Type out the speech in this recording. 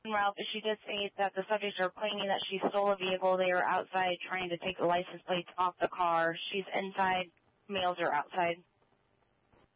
Ralph, she did say that the subjects are claiming that she stole a vehicle. They are outside trying to take the license plates off the car. She's inside. Males are outside.